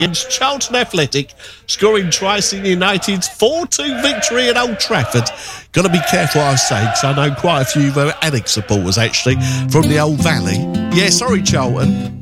against Charlton Athletic, scoring Triton United's 4-2 victory at Old Trafford. Got to be careful what I say, because I know quite a few Alec supporters, actually, from the Old Valley. Yeah, sorry, Charlton.